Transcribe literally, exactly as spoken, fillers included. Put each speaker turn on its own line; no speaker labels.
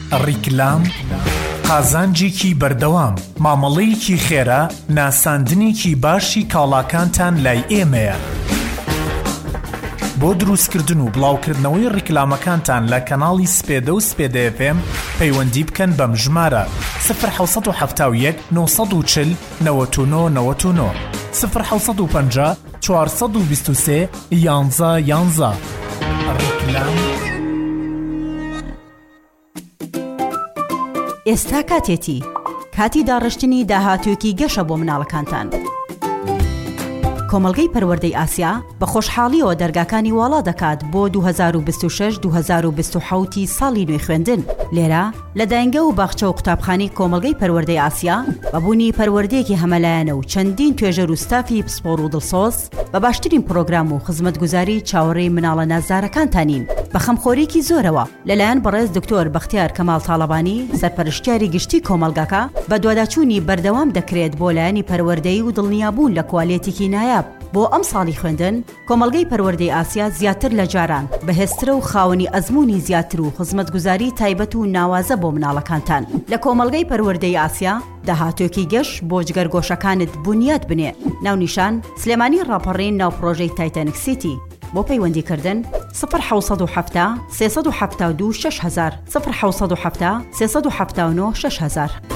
ڕیکلام قازانجێکی بەردەوام مامەڵەیەکی خێرا ناساندنێکی باشی کاڵاکانتان لای ئێمەیە. بۆ دروستکردن و بڵاوکردنەوەی ڕیکلامەکانتان لە کەناڵی سپێدە و سپێدە اف ام پەیوەندی بکەن بەم ژمارە صفر حوت هەفت یەک نۆ چل نەوەت و نۆ نەوەت و نۆ صفر حوت و پەنجا چوارسەد و بیست و سێ یانزە یانزە. ڕیکلام.
ئێستا کاتێتی کاتی داڕشتنی داهاتوویەکی گەشە بۆ مناڵەکانتان. کۆمەڵگەی پەروەردەی ئاسیا بە خۆشحاڵیەوە دەرگاکانی واڵا دەکات بۆ دوو هەزار و بیست و شەش دوو هەزار و بیست و حەوت ساڵی نوێی خوێندن. لێرە لە داینگە و باخچە و قوتابخانەی کۆمەڵگەی پەروەردەی ئاسیا بەبوونی پەروەردەیەکی هەمەلایەنە و چەندین توێژەر و ستافی پسپۆڕ و دڵسۆز بە باشترین پرۆگرام و خزمەتگوزاری چاوەڕێی مناڵە نازدارەکانتانین بە خەمخۆرێکی زۆرەوە لەلایەن بەڕێز دکتۆر بەختیار کەماڵ تاڵەبانی سەرپەرشتیاری گشتی کۆمەڵگەکە بە دواداچوونی بەردەوام دەکرێت بۆ لایەنی پەروەردەی و دڵنیابوون لە کوالێتێکی نایاب. بۆ ئەم ساڵی خوێندن کۆمەڵگەی پەروەردەی ئاسیا زیاتر لە جاران بەهێزترە و خاوەنی ئەزموونی زیاتر و خزمەتگوزاری تایبەت و ناوازە بۆ مناڵەکانتان. لە کۆمەڵگەی پەروەردەی ئاسیا داهاتوێکی گەشت بۆ جگەرگۆشەکانت بنیاد بنێ. ناونیشان سلێمانی ڕاپەڕین ناو پرۆژەی تایتانیک سیتی. بۆ پەیوەندیکردن صفر حوت هەفت سێ سەد و هەفتاد و دوو شەش هەزار صفر حوت هەفت سێ سەد و هەفتاد و نۆ شەش هەزار.